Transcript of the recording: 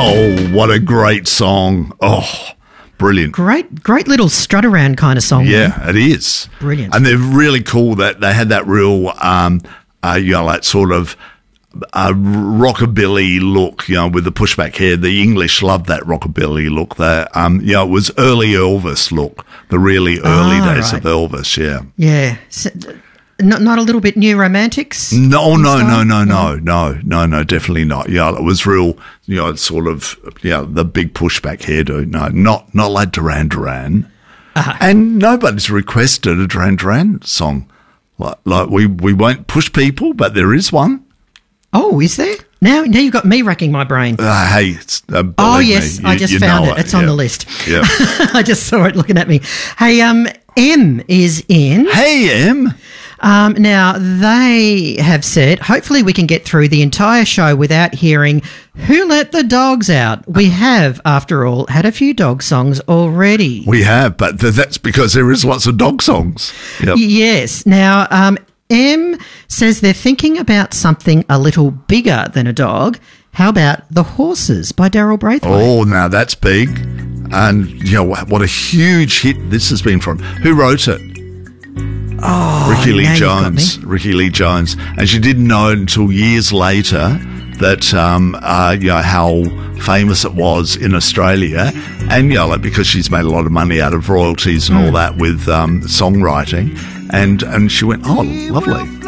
Oh, what a great song. Oh, brilliant. Great little strut around kind of song. Yeah, it is. Brilliant. And they're really cool that they had that real, like sort of rockabilly look, with the pushback hair. The English loved that rockabilly look. It was early Elvis look, the really early days of Elvis, yeah. Yeah. So, not a little bit New Romantics? No, definitely not. Yeah, it was real, sort of, the big pushback hairdo. No, not like Duran Duran. Uh-huh. And nobody's requested a Duran Duran song. Like we won't push people, but there is one. Oh, is there? Now you've got me racking my brain. Hey, oh yes, I just found it. It's on the list. Yeah. I just saw it looking at me. Hey, M is in. Hey, M. Now, they have said, hopefully we can get through the entire show without hearing Who Let the Dogs Out. We have, after all, had a few dog songs already. We have, but that's because there is lots of dog songs. Yep. Yes. Now, M says they're thinking about something a little bigger than a dog. How about The Horses by Daryl Braithwaite? Oh, now that's big. And, what a huge hit this has been from. Who wrote it? Oh, Ricky Lee Jones. And she didn't know until years later that, how famous it was in Australia. And, because she's made a lot of money out of royalties and all that with songwriting. And she went, oh, lovely.